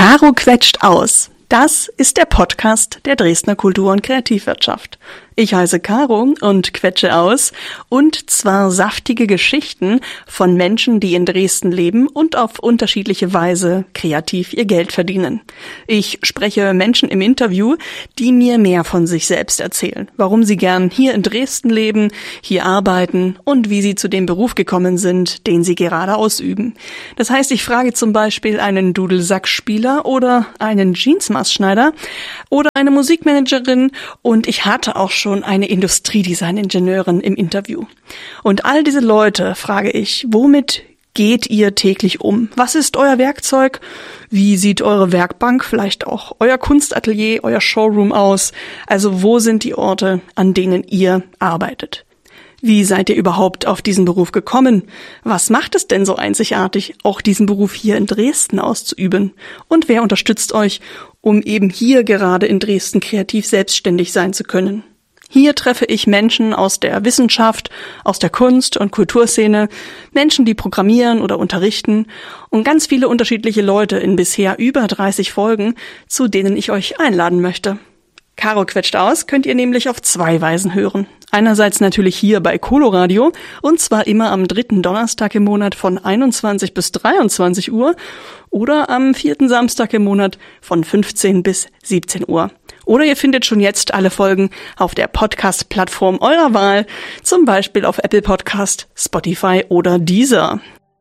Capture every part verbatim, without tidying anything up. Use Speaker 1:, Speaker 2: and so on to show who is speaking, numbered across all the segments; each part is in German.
Speaker 1: Caro quetscht aus. Das ist der Podcast der Dresdner Kultur- und Kreativwirtschaft. Ich heiße Caro und quetsche aus, und zwar saftige Geschichten von Menschen, die in Dresden leben und auf unterschiedliche Weise kreativ ihr Geld verdienen. Ich spreche Menschen im Interview, die mir mehr von sich selbst erzählen, warum sie gern hier in Dresden leben, hier arbeiten und wie sie zu dem Beruf gekommen sind, den sie gerade ausüben. Das heißt, ich frage zum Beispiel einen Dudelsackspieler oder einen Jeansmaßschneider oder eine Musikmanagerin, und ich hatte auch schon eine Industriedesign-Ingenieurin im Interview. Und all diese Leute frage ich, womit geht ihr täglich um? Was ist euer Werkzeug? Wie sieht eure Werkbank, vielleicht auch euer Kunstatelier, euer Showroom aus? Also wo sind die Orte, an denen ihr arbeitet? Wie seid ihr überhaupt auf diesen Beruf gekommen? Was macht es denn so einzigartig, auch diesen Beruf hier in Dresden auszuüben? Und wer unterstützt euch, um eben hier gerade in Dresden kreativ selbstständig sein zu können? Hier treffe ich Menschen aus der Wissenschaft, aus der Kunst- und Kulturszene, Menschen, die programmieren oder unterrichten, und ganz viele unterschiedliche Leute in bisher über dreißig Folgen, zu denen ich euch einladen möchte. Caro quetscht aus könnt ihr nämlich auf zwei Weisen hören. Einerseits natürlich hier bei Coloradio, und zwar immer am dritten Donnerstag im Monat von einundzwanzig bis dreiundzwanzig Uhr oder am vierten Samstag im Monat von fünfzehn bis siebzehn Uhr. Oder ihr findet schon jetzt alle Folgen auf der Podcast-Plattform eurer Wahl, zum Beispiel auf Apple Podcast, Spotify oder Deezer.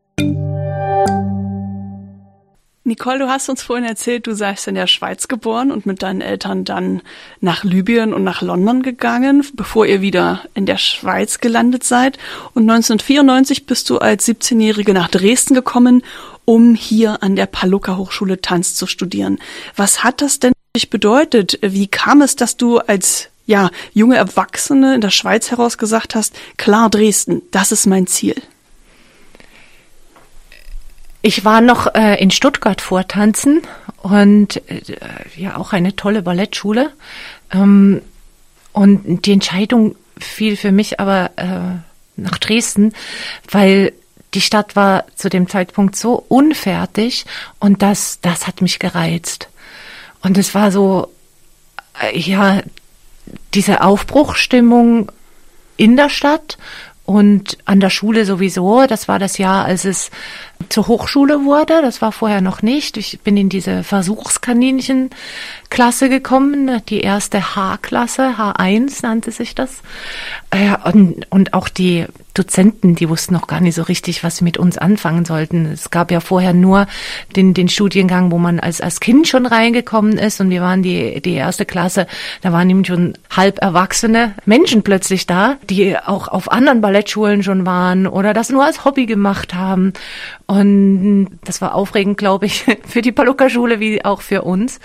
Speaker 1: Nicole, du hast uns vorhin erzählt, du seist in der Schweiz geboren und mit deinen Eltern dann nach Libyen und nach London gegangen, bevor ihr wieder in der Schweiz gelandet seid. Und neunzehnhundertvierundneunzig bist du als siebzehnjährige nach Dresden gekommen, um hier an der Palluca Hochschule Tanz zu studieren. Was hat das denn für dich bedeutet? Wie kam es, dass du als ja junge Erwachsene in der Schweiz heraus gesagt hast, klar, Dresden, das ist mein Ziel?
Speaker 2: Ich war noch äh, in Stuttgart vortanzen und äh, ja auch eine tolle Ballettschule. Ähm, und die Entscheidung fiel für mich aber äh, nach Dresden, weil die Stadt war zu dem Zeitpunkt so unfertig, und das, das hat mich gereizt. Und es war so, äh, ja, diese Aufbruchsstimmung in der Stadt und an der Schule sowieso. Das war das Jahr, als es zur Hochschule wurde. Das war vorher noch nicht. Ich bin in diese Versuchskaninchen-Klasse gekommen, die erste H-Klasse, H eins nannte sich das. Und, und auch die Dozenten, die wussten noch gar nicht so richtig, was sie mit uns anfangen sollten. Es gab ja vorher nur den, den Studiengang, wo man als, als Kind schon reingekommen ist, und wir waren die, die erste Klasse. Da waren nämlich schon halb erwachsene Menschen plötzlich da, die auch auf anderen Ballettschulen schon waren oder das nur als Hobby gemacht haben. Und das war aufregend, glaube ich, für die Palluca-Schule wie auch für uns.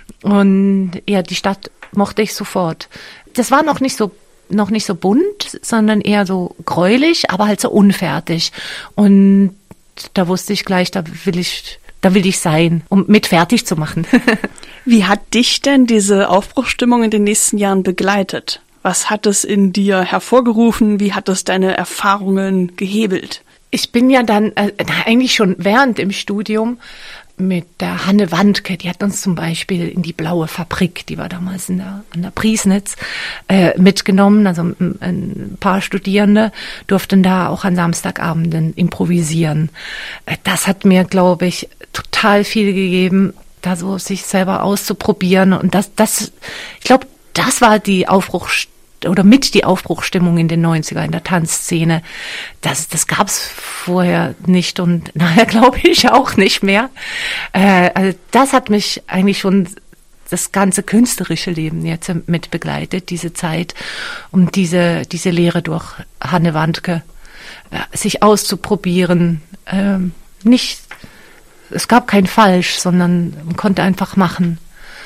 Speaker 2: Und ja, die Stadt mochte ich sofort. Das war noch nicht so noch nicht so bunt, sondern eher so gräulich, aber halt so unfertig. Und da wusste ich gleich, da will ich, da will ich sein, um mit fertig zu machen.
Speaker 1: Wie hat dich denn diese Aufbruchsstimmung in den nächsten Jahren begleitet? Was hat es in dir hervorgerufen? Wie hat es deine Erfahrungen gehebelt?
Speaker 2: Ich bin ja dann äh, eigentlich schon während im Studium mit der Hanne Wandke, die hat uns zum Beispiel in die Blaue Fabrik, die war damals in der, an der Priesnitz, äh, mitgenommen. Also ein, ein paar Studierende durften da auch an Samstagabenden improvisieren. Äh, das hat mir, glaube ich, total viel gegeben, da so sich selber auszuprobieren. Und das, das, ich glaube, das war die Aufbruchstimmung, oder mit die Aufbruchstimmung in den neunziger in der Tanzszene. Das, das gab's vorher nicht und nachher glaube ich auch nicht mehr. Äh, also das hat mich eigentlich schon das ganze künstlerische Leben jetzt mit begleitet, diese Zeit, um diese, diese Lehre durch Hanne Wandke, äh, sich auszuprobieren. Äh, nicht, es gab kein Falsch, sondern man konnte einfach machen.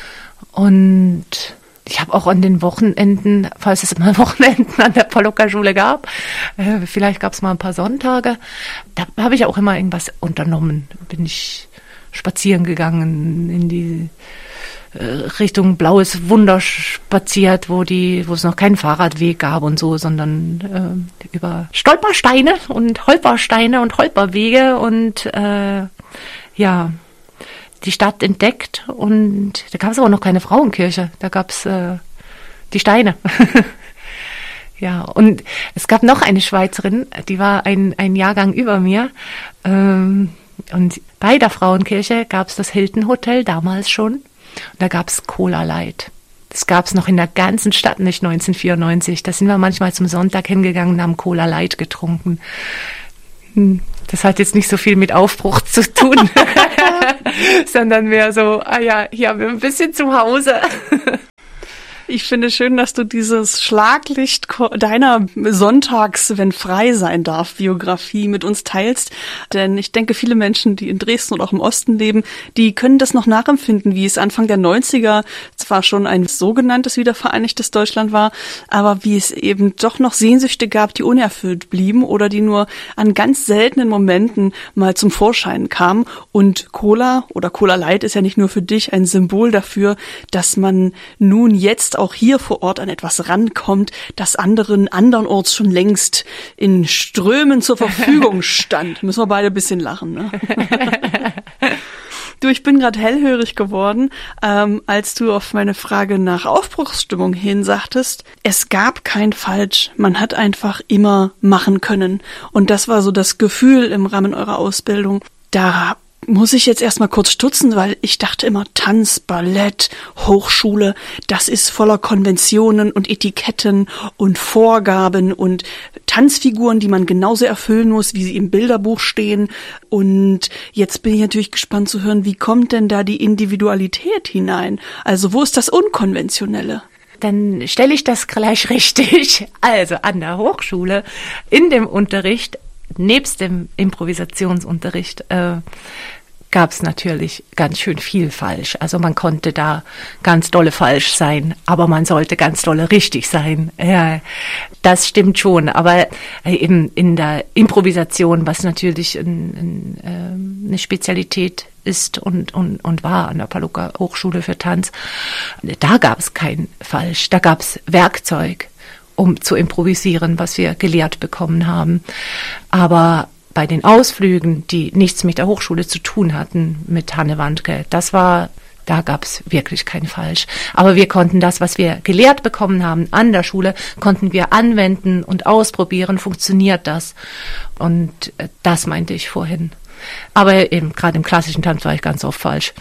Speaker 2: Und ich habe auch an den Wochenenden, falls es mal Wochenenden an der Palluca-Schule gab, äh, vielleicht gab es mal ein paar Sonntage, da habe ich auch immer irgendwas unternommen. Bin ich spazieren gegangen, in die äh, Richtung Blaues Wunder spaziert, wo die, wo es noch keinen Fahrradweg gab und so, sondern äh, über Stolpersteine und Holpersteine und Holperwege und äh, ja, die Stadt entdeckt und da gab es aber noch keine Frauenkirche, da gab es äh, die Steine. Ja, und es gab noch eine Schweizerin, die war ein, ein Jahrgang über mir. Ähm, und bei der Frauenkirche gab es das Hilton Hotel damals schon. Und da gab es Cola Light. Das gab es noch in der ganzen Stadt, nicht neunzehnhundertvierundneunzig. Da sind wir manchmal zum Sonntag hingegangen und haben Cola Light getrunken. Das hat jetzt nicht so viel mit Aufbruch zu tun, sondern mehr so, ah ja, hier haben wir ein bisschen zu Hause.
Speaker 1: Ich finde schön, dass du dieses Schlaglicht deiner Sonntags, wenn frei sein darf, Biografie mit uns teilst. Denn ich denke, viele Menschen, die in Dresden und auch im Osten leben, die können das noch nachempfinden, wie es Anfang der neunziger zwar schon ein sogenanntes wiedervereinigtes Deutschland war, aber wie es eben doch noch Sehnsüchte gab, die unerfüllt blieben oder die nur an ganz seltenen Momenten mal zum Vorschein kamen. Und Cola oder Cola Light ist ja nicht nur für dich ein Symbol dafür, dass man nun jetzt auch hier vor Ort an etwas rankommt, das anderen andernorts schon längst in Strömen zur Verfügung stand. Müssen wir beide ein bisschen lachen, ne? Du, ich bin gerade hellhörig geworden, ähm, als du auf meine Frage nach Aufbruchsstimmung hin sagtest, es gab kein Falsch, man hat einfach immer machen können. Und das war so das Gefühl im Rahmen eurer Ausbildung. Da muss ich jetzt erstmal kurz stutzen, weil ich dachte immer, Tanz, Ballett, Hochschule, das ist voller Konventionen und Etiketten und Vorgaben und Tanzfiguren, die man genauso erfüllen muss, wie sie im Bilderbuch stehen. Und jetzt bin ich natürlich gespannt zu hören, wie kommt denn da die Individualität hinein? Also wo ist das Unkonventionelle?
Speaker 2: Dann stelle ich das gleich richtig. Also an der Hochschule, in dem Unterricht, nebst dem Improvisationsunterricht äh, gab es natürlich ganz schön viel falsch. Also man konnte da ganz dolle falsch sein, aber man sollte ganz dolle richtig sein. Ja, das stimmt schon. Aber eben in der Improvisation, was natürlich ein, ein, eine Spezialität ist und, und, und war an der Palluca Hochschule für Tanz, da gab es kein Falsch. Da gab es Werkzeug, um zu improvisieren, was wir gelehrt bekommen haben. Aber bei den Ausflügen, die nichts mit der Hochschule zu tun hatten, mit Hanne Wandke, das war, da gab es wirklich kein Falsch. Aber wir konnten das, was wir gelehrt bekommen haben an der Schule, konnten wir anwenden und ausprobieren, funktioniert das? Und das meinte ich vorhin. Aber eben gerade im klassischen Tanz war ich ganz oft falsch.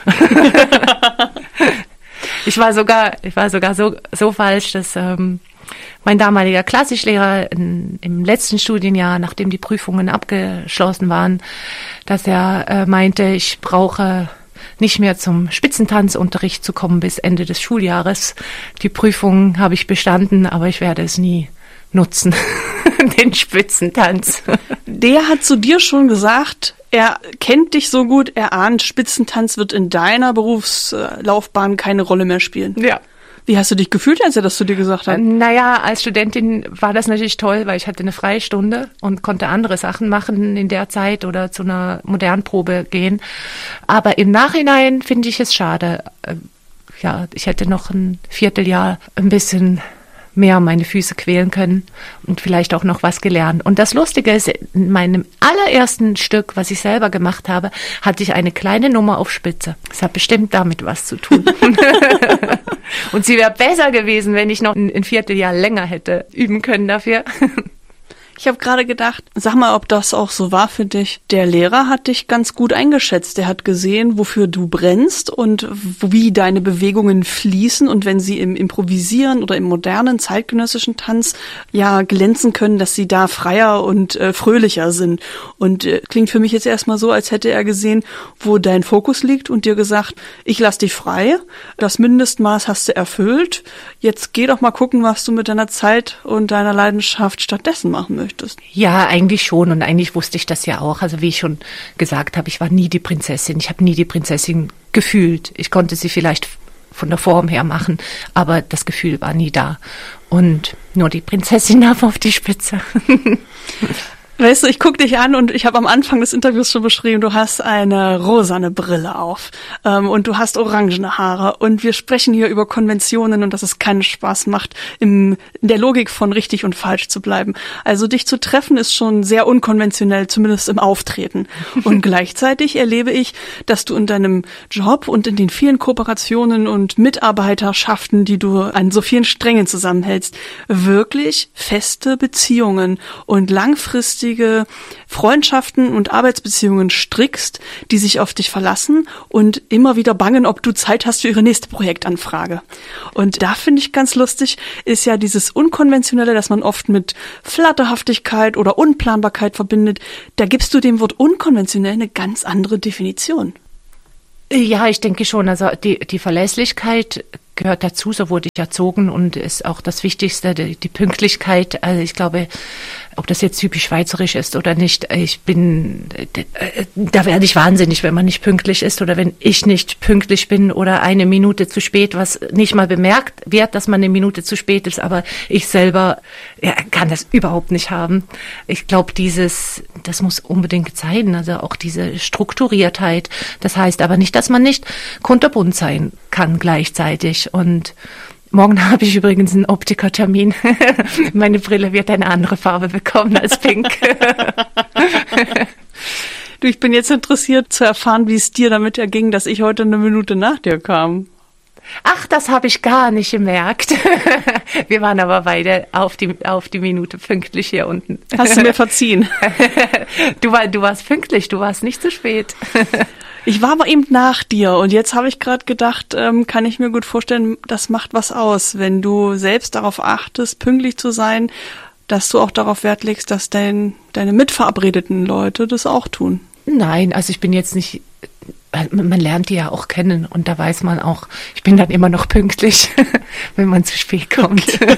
Speaker 2: ich war sogar, ich war sogar so, so falsch, dass ähm, mein damaliger Klassischlehrer in, im letzten Studienjahr, nachdem die Prüfungen abgeschlossen waren, dass er äh, meinte, ich brauche nicht mehr zum Spitzentanzunterricht zu kommen bis Ende des Schuljahres. Die Prüfungen habe ich bestanden, aber ich werde es nie nutzen, den Spitzentanz.
Speaker 1: Der hat zu dir schon gesagt, er kennt dich so gut, er ahnt, Spitzentanz wird in deiner Berufslaufbahn keine Rolle mehr spielen.
Speaker 2: Ja.
Speaker 1: Wie hast du dich gefühlt, als er das zu dir gesagt hat?
Speaker 2: Naja, als Studentin war das natürlich toll, weil ich hatte eine Freistunde und konnte andere Sachen machen in der Zeit oder zu einer Modernprobe gehen. Aber im Nachhinein finde ich es schade. Ja, ich hätte noch ein Vierteljahr ein bisschen mehr meine Füße quälen können und vielleicht auch noch was gelernt. Und das Lustige ist, in meinem allerersten Stück, was ich selber gemacht habe, hatte ich eine kleine Nummer auf Spitze. Das hat bestimmt damit was zu tun. Und sie wäre besser gewesen, wenn ich noch ein, ein Vierteljahr länger hätte üben können dafür.
Speaker 1: Ich habe gerade gedacht, sag mal, ob das auch so war für dich. Der Lehrer hat dich ganz gut eingeschätzt. Der hat gesehen, wofür du brennst und wie deine Bewegungen fließen. Und wenn sie im Improvisieren oder im modernen zeitgenössischen Tanz ja glänzen können, dass sie da freier und äh, fröhlicher sind. Und äh, klingt für mich jetzt erstmal so, als hätte er gesehen, wo dein Fokus liegt und dir gesagt, ich lass dich frei. Das Mindestmaß hast du erfüllt. Jetzt geh doch mal gucken, was du mit deiner Zeit und deiner Leidenschaft stattdessen machen möchtest.
Speaker 2: Ja, eigentlich schon. Und eigentlich wusste ich das ja auch. Also wie ich schon gesagt habe, ich war nie die Prinzessin. Ich habe nie die Prinzessin gefühlt. Ich konnte sie vielleicht von der Form her machen, aber das Gefühl war nie da. Und nur die Prinzessin darf auf die Spitze.
Speaker 1: Weißt du, ich gucke dich an und ich habe am Anfang des Interviews schon beschrieben, du hast eine rosane Brille auf ähm, und du hast orangene Haare und wir sprechen hier über Konventionen und dass es keinen Spaß macht, im, in der Logik von richtig und falsch zu bleiben. Also dich zu treffen ist schon sehr unkonventionell, zumindest im Auftreten. Und gleichzeitig erlebe ich, dass du in deinem Job und in den vielen Kooperationen und Mitarbeiterschaften, die du an so vielen Strängen zusammenhältst, wirklich feste Beziehungen und langfristige Freundschaften und Arbeitsbeziehungen strickst, die sich auf dich verlassen und immer wieder bangen, ob du Zeit hast für ihre nächste Projektanfrage. Und da finde ich ganz lustig, ist ja dieses Unkonventionelle, das man oft mit Flatterhaftigkeit oder Unplanbarkeit verbindet. Da gibst du dem Wort unkonventionell eine ganz andere Definition.
Speaker 2: Ja, ich denke schon. Also die, die Verlässlichkeit gehört dazu, so wurde ich erzogen und ist auch das Wichtigste, die, die Pünktlichkeit. Also ich glaube, ob das jetzt typisch schweizerisch ist oder nicht, ich bin, da werde ich wahnsinnig, wenn man nicht pünktlich ist oder wenn ich nicht pünktlich bin oder eine Minute zu spät, was nicht mal bemerkt wird, dass man eine Minute zu spät ist, aber ich selber ja, kann das überhaupt nicht haben. Ich glaube, dieses, das muss unbedingt sein, also auch diese Strukturiertheit. Das heißt aber nicht, dass man nicht kunterbunt sein kann gleichzeitig. Und morgen habe ich übrigens einen Optikertermin. Meine Brille wird eine andere Farbe bekommen als pink.
Speaker 1: Du, ich bin jetzt interessiert zu erfahren, wie es dir damit erging, dass ich heute eine Minute nach dir kam.
Speaker 2: Ach, das habe ich gar nicht gemerkt. Wir waren aber beide auf die, auf die Minute pünktlich hier unten.
Speaker 1: Hast du mir verziehen?
Speaker 2: Du, war, du warst pünktlich, du warst nicht zu spät.
Speaker 1: Ich war aber eben nach dir und jetzt habe ich gerade gedacht, ähm, kann ich mir gut vorstellen, das macht was aus, wenn du selbst darauf achtest, pünktlich zu sein, dass du auch darauf Wert legst, dass dein, deine mitverabredeten Leute das auch tun.
Speaker 2: Nein, also ich bin jetzt nicht, man lernt die ja auch kennen und da weiß man auch, ich bin dann immer noch pünktlich, wenn man zu spät kommt. Okay.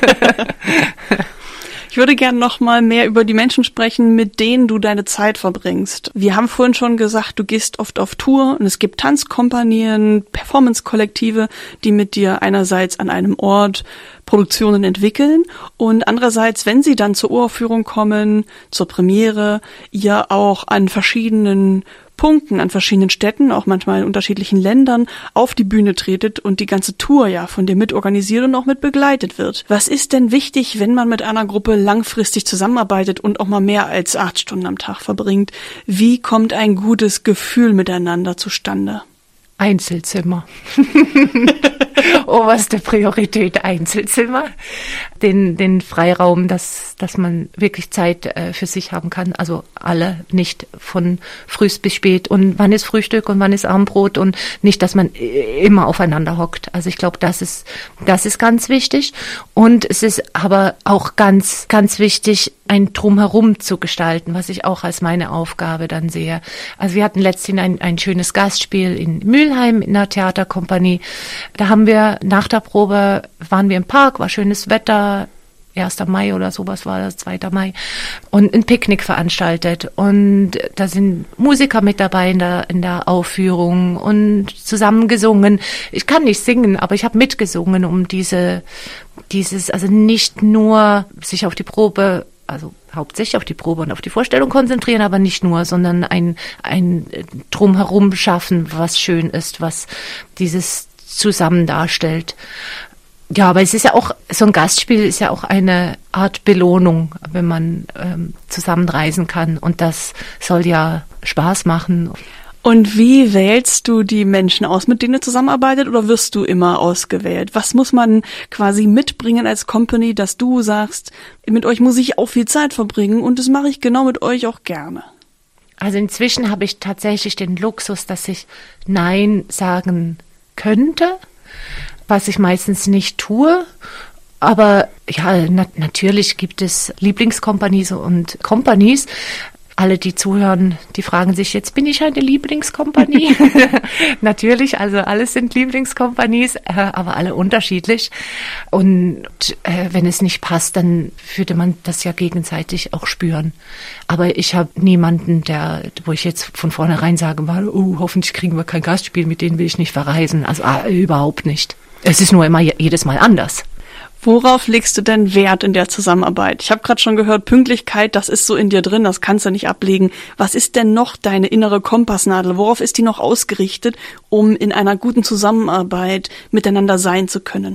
Speaker 1: Ich würde gerne noch mal mehr über die Menschen sprechen, mit denen du deine Zeit verbringst. Wir haben vorhin schon gesagt, du gehst oft auf Tour und es gibt Tanzkompanien, Performance-Kollektive, die mit dir einerseits an einem Ort Produktionen entwickeln und andererseits, wenn sie dann zur Uraufführung kommen, zur Premiere, ihr auch an verschiedenen Punkten, an verschiedenen Städten, auch manchmal in unterschiedlichen Ländern, auf die Bühne tretet und die ganze Tour ja von dir mitorganisiert und auch mit begleitet wird. Was ist denn wichtig, wenn man mit einer Gruppe langfristig zusammenarbeitet und auch mal mehr als acht Stunden am Tag verbringt? Wie kommt ein gutes Gefühl miteinander zustande?
Speaker 2: Einzelzimmer. Oberste Priorität Einzelzimmer. Den, den Freiraum, dass, dass man wirklich Zeit äh, für sich haben kann. Also alle, nicht von frühst bis spät. Und wann ist Frühstück und wann ist Abendbrot und nicht, dass man immer aufeinander hockt. Also ich glaube, das ist, das ist ganz wichtig. Und es ist aber auch ganz, ganz wichtig, ein Drumherum zu gestalten, was ich auch als meine Aufgabe dann sehe. Also wir hatten letztens ein, ein schönes Gastspiel in Mülheim in einer Theaterkompanie. Da haben wir nach der Probe, waren wir im Park, war schönes Wetter, erster Mai oder sowas war das, zweiter Mai, und ein Picknick veranstaltet. Und da sind Musiker mit dabei in der, in der Aufführung und zusammen gesungen. Ich kann nicht singen, aber ich habe mitgesungen, um diese, dieses, also nicht nur sich auf die Probe, also hauptsächlich auf die Probe und auf die Vorstellung konzentrieren, aber nicht nur, sondern ein, ein Drumherum schaffen, was schön ist, was dieses zusammen darstellt. Ja, aber es ist ja auch, so ein Gastspiel ist ja auch eine Art Belohnung, wenn man ähm, zusammenreisen kann. Und das soll ja Spaß machen.
Speaker 1: Und wie wählst du die Menschen aus, mit denen du zusammenarbeitet, oder wirst du immer ausgewählt? Was muss man quasi mitbringen als Company, dass du sagst, mit euch muss ich auch viel Zeit verbringen und das mache ich genau mit euch auch gerne?
Speaker 2: Also inzwischen habe ich tatsächlich den Luxus, dass ich Nein sagen könnte, was ich meistens nicht tue. Aber ja, na- natürlich gibt es Lieblingskompanies und Companies. Alle, die zuhören, die fragen sich, jetzt bin ich eine Lieblingskompanie. Natürlich, also alles sind Lieblingskompanies, äh, aber alle unterschiedlich. Und äh, wenn es nicht passt, dann würde man das ja gegenseitig auch spüren. Aber ich habe niemanden, der, wo ich jetzt von vornherein sage, oh, hoffentlich kriegen wir kein Gastspiel, mit denen will ich nicht verreisen. Also äh, überhaupt nicht. Es ist nur immer jedes Mal anders.
Speaker 1: Worauf legst du denn Wert in der Zusammenarbeit? Ich habe gerade schon gehört, Pünktlichkeit, das ist so in dir drin, das kannst du nicht ablegen. Was ist denn noch deine innere Kompassnadel? Worauf ist die noch ausgerichtet, um in einer guten Zusammenarbeit miteinander sein zu können?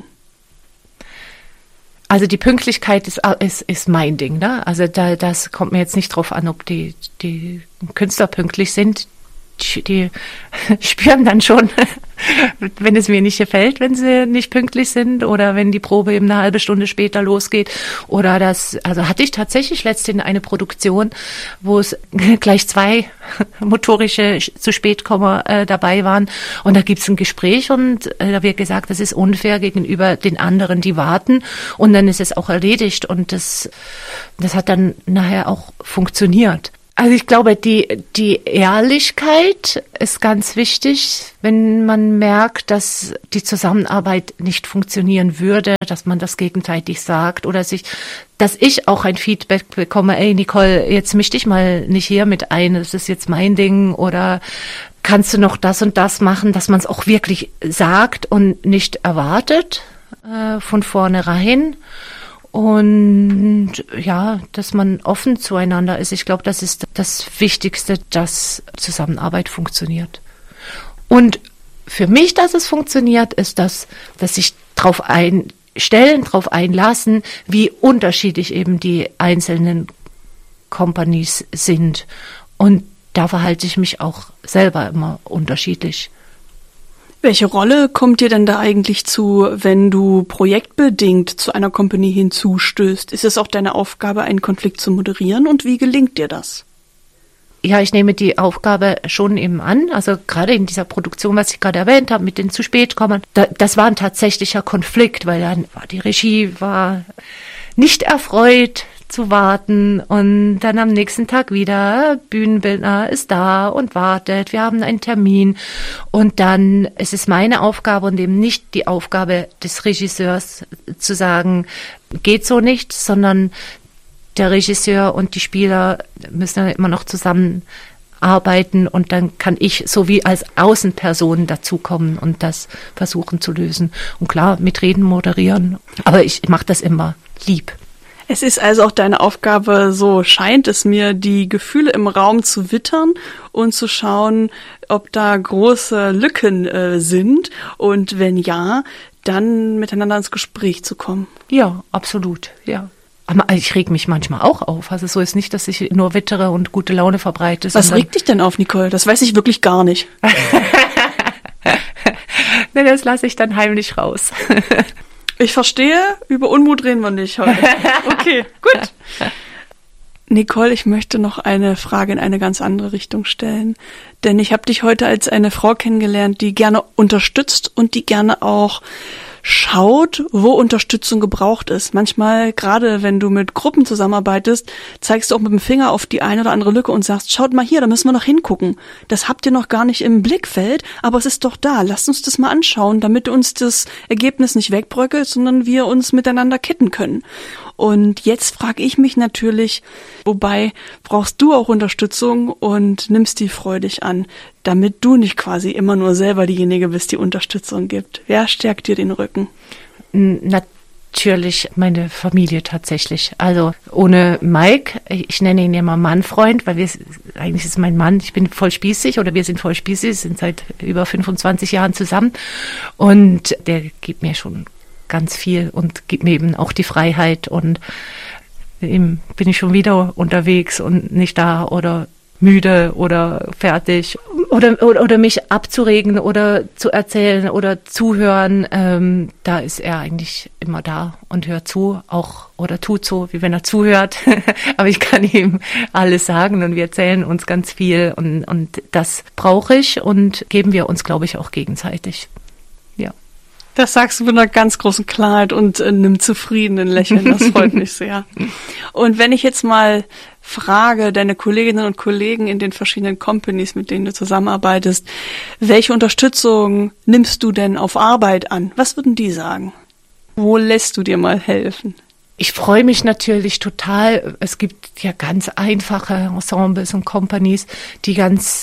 Speaker 2: Also die Pünktlichkeit ist, ist, ist mein Ding, ne? Also da, das kommt mir jetzt nicht drauf an, ob die, die Künstler pünktlich sind. Die, die spüren dann schon, wenn es mir nicht gefällt, wenn sie nicht pünktlich sind oder wenn die Probe eben eine halbe Stunde später losgeht. Oder das, also hatte ich tatsächlich letztens eine Produktion, wo es gleich zwei motorische zu spät kommen äh, dabei waren. Und da gibt's ein Gespräch und äh, da wird gesagt, das ist unfair gegenüber den anderen, die warten. Und dann ist es auch erledigt und das, das hat dann nachher auch funktioniert. Also ich glaube, die, die Ehrlichkeit ist ganz wichtig, wenn man merkt, dass die Zusammenarbeit nicht funktionieren würde, dass man das gegenseitig sagt oder sich, dass ich auch ein Feedback bekomme, ey Nicole, jetzt misch dich mal nicht hier mit ein, das ist jetzt mein Ding oder kannst du noch das und das machen, dass man es auch wirklich sagt und nicht erwartet äh, von vornherein. Und ja, dass man offen zueinander ist. Ich glaube, das ist das Wichtigste, dass Zusammenarbeit funktioniert. Und für mich, dass es funktioniert, ist das, dass sich drauf einstellen, drauf einlassen, wie unterschiedlich eben die einzelnen Companies sind. Und da verhalte ich mich auch selber immer unterschiedlich.
Speaker 1: Welche Rolle kommt dir denn da eigentlich zu, wenn du projektbedingt zu einer Company hinzustößt? Ist es auch deine Aufgabe, einen Konflikt zu moderieren und wie gelingt dir das?
Speaker 2: Ja, ich nehme die Aufgabe schon eben an. Also gerade in dieser Produktion, was ich gerade erwähnt habe, mit den zu spät kommen, da, das war ein tatsächlicher Konflikt, weil dann war die Regie war nicht erfreut zu warten und dann am nächsten Tag wieder, Bühnenbildner ist da und wartet, wir haben einen Termin und dann ist es meine Aufgabe und eben nicht die Aufgabe des Regisseurs zu sagen, geht so nicht, sondern der Regisseur und die Spieler müssen dann immer noch zusammenarbeiten und dann kann ich so wie als Außenperson dazukommen und das versuchen zu lösen. Und klar, mitreden, moderieren, aber ich mache das immer lieb.
Speaker 1: Es ist also auch deine Aufgabe, so scheint es mir, die Gefühle im Raum zu wittern und zu schauen, ob da große Lücken äh, sind und wenn ja, dann miteinander ins Gespräch zu kommen.
Speaker 2: Ja, absolut, ja. Aber ich reg mich manchmal auch auf. Also so ist nicht, dass ich nur wittere und gute Laune verbreite.
Speaker 1: Was regt dich denn auf, Nicole? Das weiß ich wirklich gar nicht.
Speaker 2: Ne, das lasse ich dann heimlich raus.
Speaker 1: Ich verstehe, über Unmut reden wir nicht heute. Okay, gut. Nicole, ich möchte noch eine Frage in eine ganz andere Richtung stellen. Denn ich habe dich heute als eine Frau kennengelernt, die gerne unterstützt und die gerne auch schaut, wo Unterstützung gebraucht ist. Manchmal, gerade wenn du mit Gruppen zusammenarbeitest, zeigst du auch mit dem Finger auf die eine oder andere Lücke und sagst, schaut mal hier, da müssen wir noch hingucken. Das habt ihr noch gar nicht im Blickfeld, aber es ist doch da. Lasst uns das mal anschauen, damit uns das Ergebnis nicht wegbröckelt, sondern wir uns miteinander kitten können. Und jetzt frage ich mich natürlich, wobei brauchst du auch Unterstützung und nimmst die freudig an, damit du nicht quasi immer nur selber diejenige bist, die Unterstützung gibt. Wer stärkt dir den Rücken?
Speaker 2: Natürlich meine Familie tatsächlich. Also ohne Mike, ich nenne ihn ja mal Mann-Freund, weil wir eigentlich ist mein Mann, ich bin voll spießig oder wir sind voll spießig, sind seit über fünfundzwanzig Jahren zusammen und der gibt mir schon ganz viel und gibt mir eben auch die Freiheit und eben bin ich schon wieder unterwegs und nicht da oder müde oder fertig oder, oder, oder mich abzuregen oder zu erzählen oder zuhören, ähm, da ist er eigentlich immer da und hört zu, auch oder tut so, wie wenn er zuhört, aber ich kann ihm alles sagen und wir erzählen uns ganz viel und, und das brauche ich und geben wir uns, glaube ich, auch gegenseitig. Ja.
Speaker 1: Das sagst du mit einer ganz großen Klarheit und äh, einem zufriedenen Lächeln. Das freut mich sehr. Und wenn ich jetzt mal frage, deine Kolleginnen und Kollegen in den verschiedenen Companies, mit denen du zusammenarbeitest, welche Unterstützung nimmst du denn auf Arbeit an? Was würden die sagen? Wo lässt du dir mal helfen?
Speaker 2: Ich freue mich natürlich total. Es gibt ja ganz einfache Ensembles und Companies, die ganz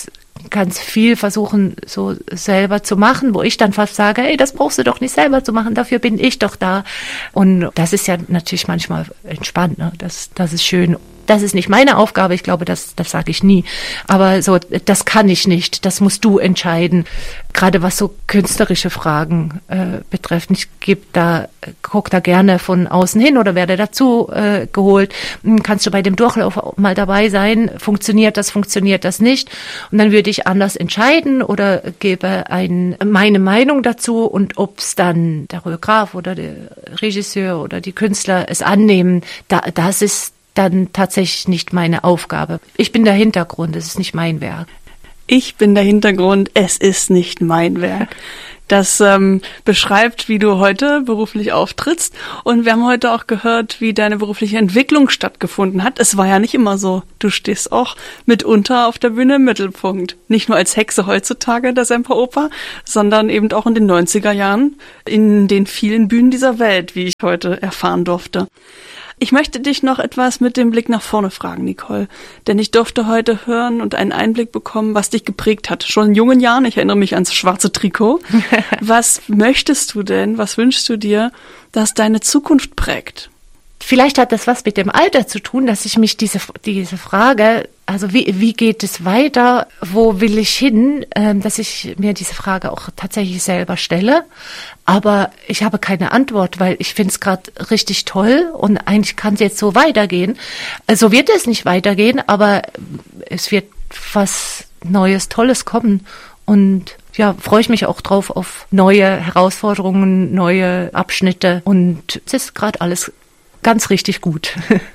Speaker 2: ganz viel versuchen, so selber zu machen, wo ich dann fast sage, hey, das brauchst du doch nicht selber zu machen, dafür bin ich doch da. Und das ist ja natürlich manchmal entspannt, ne? Das, das ist schön. Das ist nicht meine Aufgabe, ich glaube, das, das sage ich nie. Aber so, das kann ich nicht, das musst du entscheiden. Gerade was so künstlerische Fragen äh, betrifft. Ich gebe da, guck da gerne von außen hin oder werde dazu äh, geholt. Kannst du bei dem Durchlauf mal dabei sein? Funktioniert das, funktioniert das nicht? Und dann würde ich anders entscheiden oder gebe ein, meine Meinung dazu. Und ob es dann der Choreograf oder der Regisseur oder die Künstler es annehmen, da, das ist dann tatsächlich nicht meine Aufgabe. Ich bin der Hintergrund, es ist nicht mein Werk.
Speaker 1: Ich bin der Hintergrund, es ist nicht mein Werk. Das ähm, beschreibt, wie du heute beruflich auftrittst. Und wir haben heute auch gehört, wie deine berufliche Entwicklung stattgefunden hat. Es war ja nicht immer so. Du stehst auch mitunter auf der Bühne im Mittelpunkt. Nicht nur als Hexe heutzutage der Semperoper, sondern eben auch in den neunziger Jahren in den vielen Bühnen dieser Welt, wie ich heute erfahren durfte. Ich möchte dich noch etwas mit dem Blick nach vorne fragen, Nicole. Denn ich durfte heute hören und einen Einblick bekommen, was dich geprägt hat. Schon in jungen Jahren, ich erinnere mich ans schwarze Trikot. Was möchtest du denn, was wünschst du dir, dass deine Zukunft prägt?
Speaker 2: Vielleicht hat das was mit dem Alter zu tun, dass ich mich diese, diese Frage, also wie, wie geht es weiter, wo will ich hin, äh, dass ich mir diese Frage auch tatsächlich selber stelle. Aber ich habe keine Antwort, weil ich finde es gerade richtig toll und eigentlich kann es jetzt so weitergehen. So wird es nicht weitergehen, aber es wird was Neues, Tolles kommen. Und ja, freue ich mich auch drauf auf neue Herausforderungen, neue Abschnitte. Und es ist gerade alles ganz richtig gut.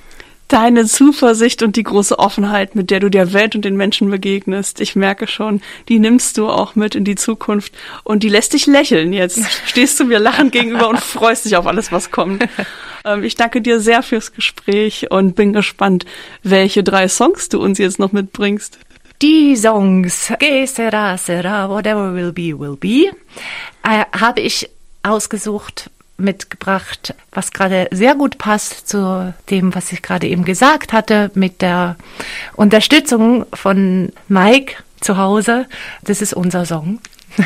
Speaker 1: Deine Zuversicht und die große Offenheit, mit der du der Welt und den Menschen begegnest, ich merke schon, die nimmst du auch mit in die Zukunft und die lässt dich lächeln. Jetzt stehst du mir lachend gegenüber und freust dich auf alles, was kommt. Ähm, ich danke dir sehr fürs Gespräch und bin gespannt, welche drei Songs du uns jetzt noch mitbringst.
Speaker 2: Die Songs Que sera, sera, whatever will be, will be, äh, habe ich ausgesucht, mitgebracht, was gerade sehr gut passt zu dem, was ich gerade eben gesagt hatte, mit der Unterstützung von Mike zu Hause. Das ist unser Song.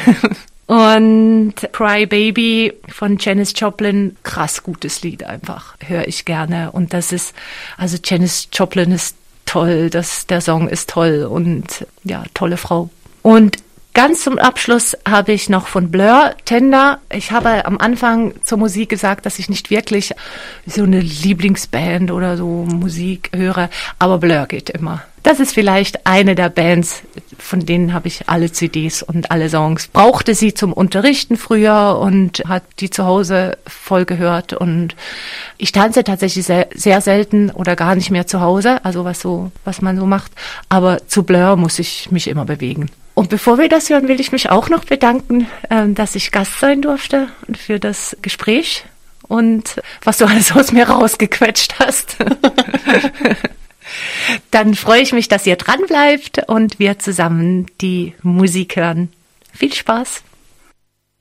Speaker 2: Und Cry Baby von Janis Joplin, krass gutes Lied einfach, höre ich gerne. Und das ist, also Janis Joplin ist toll, das, der Song ist toll und ja, tolle Frau. Und ganz zum Abschluss habe ich noch von Blur, Tender. Ich habe am Anfang zur Musik gesagt, dass ich nicht wirklich so eine Lieblingsband oder so Musik höre, aber Blur geht immer. Das ist vielleicht eine der Bands, von denen habe ich alle C Ds und alle Songs. Brauchte sie zum Unterrichten früher und hat die zu Hause voll gehört. Und ich tanze tatsächlich sehr, sehr selten oder gar nicht mehr zu Hause, also was so, was man so macht. Aber zu Blur muss ich mich immer bewegen. Und bevor wir das hören, will ich mich auch noch bedanken, dass ich Gast sein durfte und für das Gespräch und was du alles aus mir rausgequetscht hast. Dann freue ich mich, dass ihr dran bleibt und wir zusammen die Musik hören. Viel Spaß!